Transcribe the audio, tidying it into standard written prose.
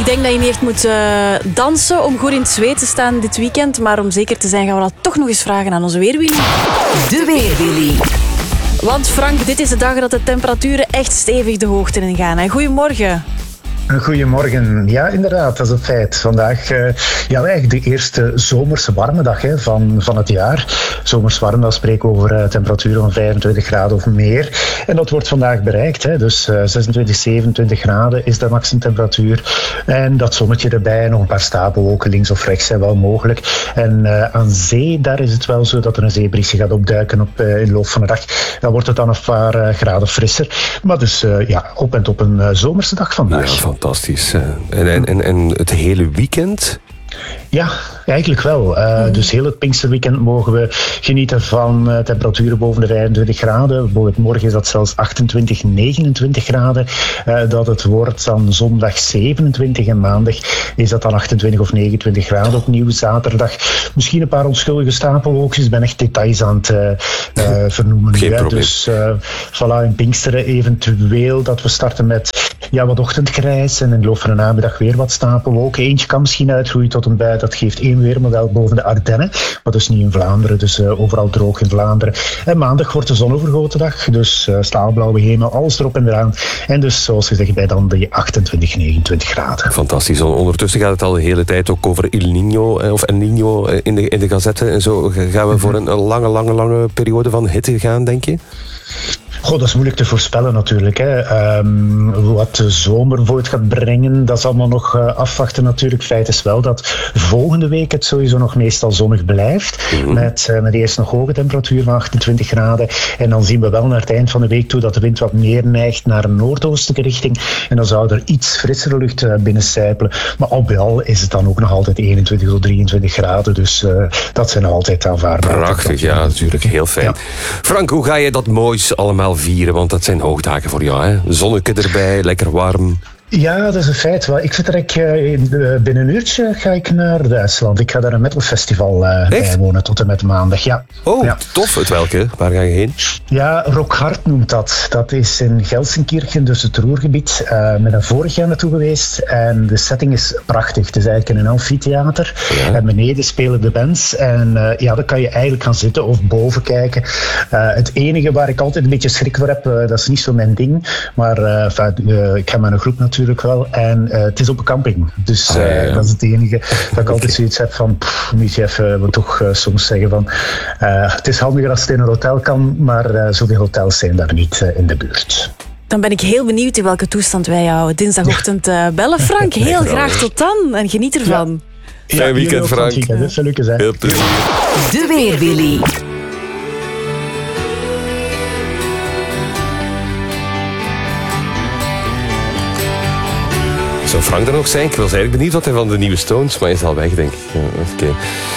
denk dat je niet echt moet dansen om goed in het zweet te staan dit weekend. Maar om zeker te zijn gaan we dat toch nog eens vragen aan onze Weerwilly. De Weerwilly. Want Frank, dit is de dag dat de temperaturen echt stevig de hoogte in gaan. Goedemorgen. Goedemorgen. Ja, inderdaad, dat is een feit. Vandaag eigenlijk de eerste zomerse warme dag van het jaar. Zomers warm, dan spreken we over temperaturen van 25 graden of meer. En dat wordt vandaag bereikt. Dus 26, 27 graden is de maximumtemperatuur. En dat zonnetje erbij, nog een paar stapelwolken links of rechts zijn wel mogelijk. En aan zee, daar is het wel zo dat er een zeebrisje gaat opduiken in de loop van de dag. Dan wordt het dan een paar graden frisser. Maar dus op en top een zomerse dag vandaag. Ja, fantastisch. En het hele weekend? Ja, eigenlijk wel. Dus heel het Pinksterweekend mogen we genieten van temperaturen boven de 25 graden. Bijvoorbeeld morgen is dat zelfs 28, 29 graden dat het wordt. Dan zondag 27 en maandag is dat dan 28 of 29 graden opnieuw. Zaterdag misschien een paar onschuldige stapelwolkjes. Ik ben echt details aan het vernoemen. Geen probleem. Dus voilà, in Pinksteren eventueel dat we starten met wat ochtendgrijs en in de loop van de namiddag weer wat stapelwolken. Eentje kan misschien uitgroeien tot een bui. Dat geeft één weermodel boven de Ardennen, maar dus niet in Vlaanderen. Dus overal droog in Vlaanderen. En maandag wordt de zonovergoten dag. Dus staalblauwe hemel, alles erop en eraan. En dus, zoals gezegd, bij dan de 28, 29 graden. Fantastisch. Ondertussen gaat het al de hele tijd ook over El Niño of El Niño in de gazette. En zo gaan we voor een lange periode van hitte gaan, denk je? Dat is moeilijk te voorspellen natuurlijk. Wat de zomer voort gaat brengen, dat is allemaal nog afwachten natuurlijk. Feit is wel dat volgende week het sowieso nog meestal zonnig blijft. Met eerst nog hoge temperatuur van 28 graden. En dan zien we wel naar het eind van de week toe dat de wind wat meer neigt naar een noordoostelijke richting. En dan zou er iets frissere lucht binnencijpelen. Maar al bij al is het dan ook nog altijd 21 tot 23 graden. Dus dat zijn nog altijd aanvaardbaar. Prachtig, ja, natuurlijk. Heel fijn. Ja. Frank, hoe ga je dat moois allemaal vieren? Want dat zijn hoogdagen voor jou, hè? Zonnetje erbij, lekker warm. Ja, dat is een feit. Ik zit binnen een uurtje ga ik naar Duitsland. Ik ga daar een metalfestival bijwonen tot en met maandag. Ja. Oh, ja. Tof. Het welke? Waar ga je heen? Ja, Rockhard noemt dat. Dat is in Gelsenkirchen, dus het Ruhrgebied. Ik ben vorig jaar naartoe geweest en de setting is prachtig. Het is eigenlijk in een amfitheater. Ja. En beneden spelen de bands. En dan kan je eigenlijk gaan zitten of boven kijken. Het enige waar ik altijd een beetje schrik voor heb, dat is niet zo mijn ding. Maar ik ga met een groep natuurlijk wel. En het is op een camping. Dus dat is het enige dat ik altijd zoiets heb van moet je even toch soms zeggen van het is handiger als het in een hotel kan, maar zoveel hotels zijn daar niet in de buurt. Dan ben ik heel benieuwd in welke toestand wij jou dinsdagochtend bellen, Frank. Heel graag tot dan en geniet ervan. Fijn weekend, Frank. Heel plezier. De Weerwilly. Zou Frank er nog zijn? Ik was eigenlijk benieuwd wat hij van de nieuwe Stones, maar hij is al weg, denk ik. Oké.